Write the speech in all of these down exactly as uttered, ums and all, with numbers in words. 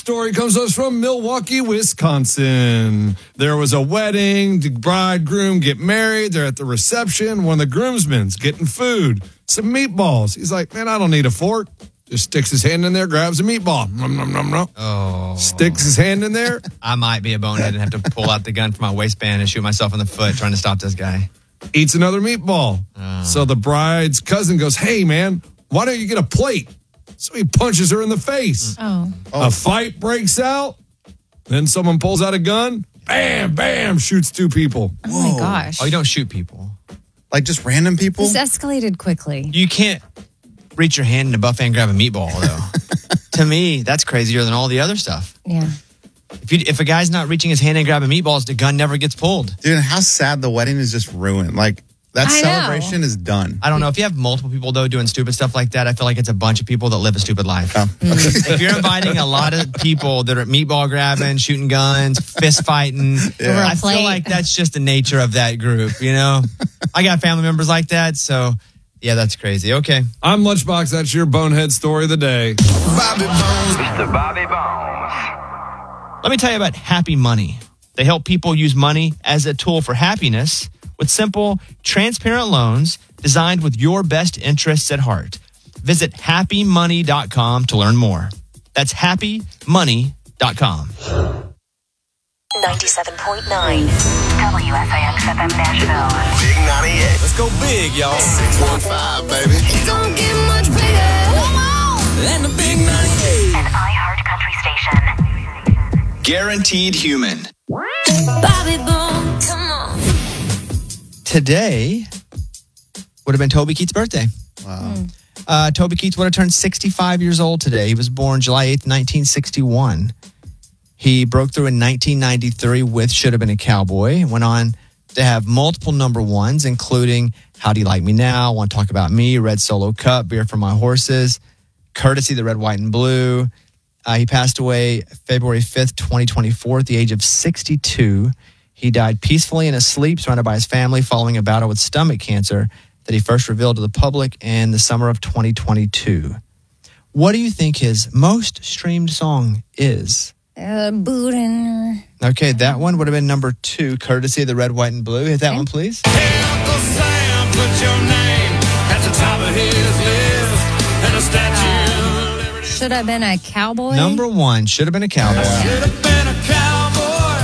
story comes to us from Milwaukee, Wisconsin. There was a wedding. The bride, groom get married. They're at the reception. One of the groomsmen's getting food, some meatballs. He's like, man, I don't need a fork. Just sticks his hand in there, grabs a meatball. Nom, nom, nom, nom. Oh. Sticks his hand in there. I might be a bonehead and have to pull out the gun from my waistband and shoot myself in the foot trying to stop this guy. Eats another meatball. Oh. So the bride's cousin goes, hey, man, why don't you get a plate? So he punches her in the face. Oh. A fight breaks out. Then someone pulls out a gun. Bam, bam, shoots two people. Oh, my gosh. Oh, you don't shoot people. Like just random people? This escalated quickly. You can't reach your hand in a buffet and grab a meatball, though. To me, that's crazier than all the other stuff. Yeah. If, you, if a guy's not reaching his hand and grabbing meatballs, the gun never gets pulled. Dude, how sad the wedding is just ruined. Like, that I celebration know. is done. I don't know. If you have multiple people, though, doing stupid stuff like that, I feel like it's a bunch of people that live a stupid life. Oh, okay. If you're inviting a lot of people that are meatball grabbing, shooting guns, fist fighting, Yeah. I feel like that's just the nature of that group, you know? I got family members like that, so yeah, that's crazy. Okay. I'm Lunchbox. That's your bonehead story of the day. Bobby Bones. Mister Bobby Bones. Let me tell you about Happy Money. They help people use money as a tool for happiness with simple, transparent loans designed with your best interests at heart. Visit happy money dot com to learn more. That's happy money dot com. ninety-seven point nine W S I X F M Nashville. Big ninety-eight. Let's go big, y'all. six one five, baby. It don't get much bigger. And the big ninety-eight. An iHeart country station. Guaranteed human. Bobby Bone, come on. Today would have been Toby Keith's birthday. Wow. Uh, Toby Keith would have turned sixty-five years old today. He was born July eighth, nineteen sixty-one. He broke through in nineteen ninety-three with Should Have Been a Cowboy. Went on to have multiple number ones, including How Do You Like Me Now, Want to Talk About Me, Red Solo Cup, Beer for My Horses, Courtesy, The Red, White, and Blue. Uh, he passed away February fifth, twenty twenty-four at the age of sixty-two. He died peacefully in his sleep, surrounded by his family, following a battle with stomach cancer that he first revealed to the public in the summer of twenty twenty-two. What do you think his most streamed song is? Uh, Bootin'. Okay, that one would have been number two, Courtesy of the Red, White, and Blue. Hit that one, please. Uncle Sam put your name at the top of his list. And a statue of liberty. Should have been a cowboy. Number one, Should Have Been a Cowboy. Should have been a cowboy.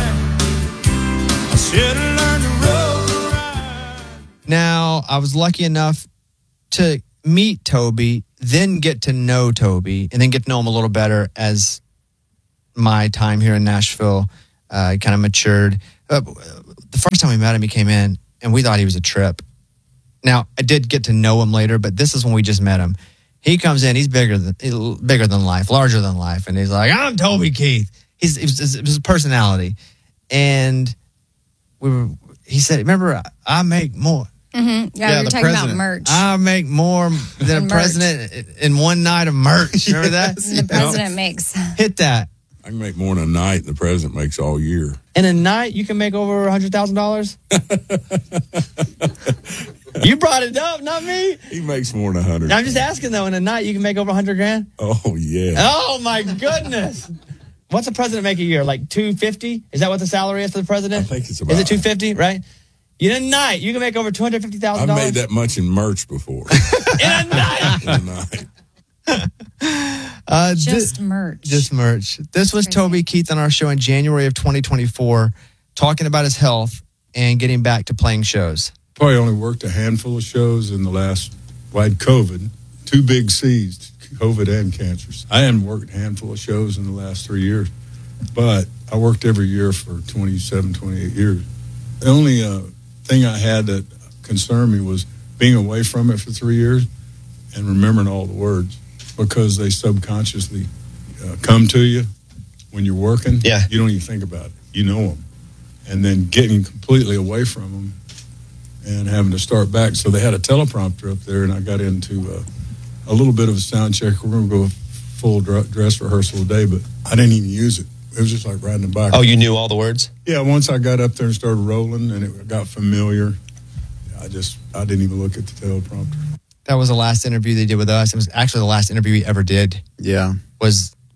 I should have learned to roll right. Now, I was lucky enough to meet Toby, then get to know Toby, and then get to know him a little better as my time here in Nashville uh, kind of matured. Uh, the first time we met him, he came in, and we thought he was a trip. Now, I did get to know him later, but this is when we just met him. He comes in, he's bigger than bigger than life, larger than life, and he's like, I'm Toby Keith. He's, it, was, it was his personality. And we were, he said, remember, I make more. Mm-hmm. Yeah, Yeah, we were the talking president. about merch. I make more than a Merch. president in one night of merch. Remember that? the president makes. Hit that. I can make more in a night than the president makes all year. In a night, you can make over one hundred thousand dollars? You brought it up, not me. He makes more than a hundred. I'm just asking, though. In a night, you can make over one hundred grand? Oh, yeah. Oh, my goodness. What's the president make a year? Like two hundred fifty thousand dollars? Is that what the salary is for the president? I think it's about. Is it two hundred fifty thousand dollars, right? In a night, you can make over two hundred fifty thousand I've dollars. made that much in merch before. In a night. in a night. Uh, Just thi- merch. Just merch. This was Crazy. Toby Keith on our show in January of twenty twenty-four, talking about his health and getting back to playing shows. Probably only worked a handful of shows in the last, well, I had COVID, two big C's, COVID and cancers. I hadn't worked a handful of shows in the last three years, but I worked every year for twenty-seven, twenty-eight years. The only uh, thing I had that concerned me was being away from it for three years and remembering all the words, because they subconsciously uh, come to you when you're working. Yeah. You don't even think about it. You know them. And then getting completely away from them and having to start back. So they had a teleprompter up there, and I got into uh, a little bit of a sound check. We're going to go full dr- dress rehearsal today, but I didn't even use it. It was just like riding the bike. Oh, you knew all the words? Yeah, once I got up there and started rolling and it got familiar, I just, I didn't even look at the teleprompter. That was the last interview they did with us. It was actually the last interview we ever did. Yeah. Was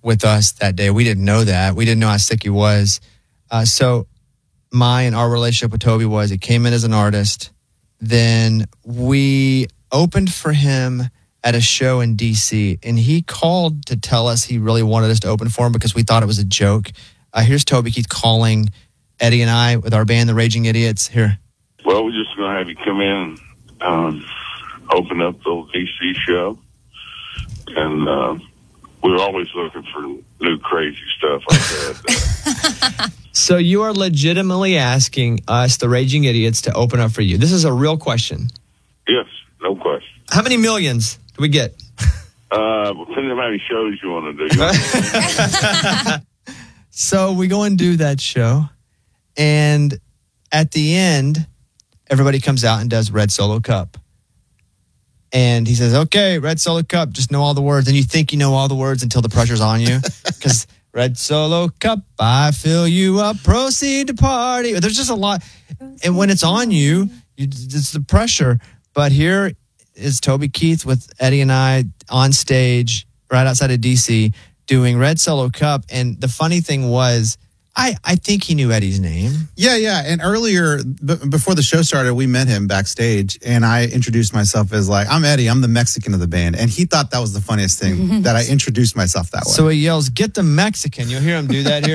with us that day. We didn't know that. We didn't know how sick he was. Uh, so my and our relationship with Toby was he came in as an artist. Then we opened for him at a show in D C, and he called to tell us he really wanted us to open for him because we thought it was a joke. Uh, here's Toby Keith calling Eddie and I with our band, The Raging Idiots. Here. Well, we're just going to have you come in and um, open up the D C show. And uh, we're always looking for new crazy stuff like that. So you are legitimately asking us, The Raging Idiots, to open up for you. This is a real question. Yes, no question. How many millions do we get? Uh, depending on how many shows you want to do. So we go and do that show. And at the end, everybody comes out and does Red Solo Cup. And he says, okay, Red Solo Cup, just know all the words. And you think you know all the words until the pressure's on you. Because Red Solo Cup, I fill you up, proceed to party. There's just a lot. And when it's on you, you it's the pressure. But here is Toby Keith with Eddie and I on stage right outside of D C doing Red Solo Cup. And the funny thing was, I, I think he knew Eddie's name. Yeah, yeah. And earlier, b- before the show started, we met him backstage, and I introduced myself as like, I'm Eddie, I'm the Mexican of the band. And he thought that was the funniest thing, that I introduced myself that way. So he yells, get the Mexican. You'll hear him do that here.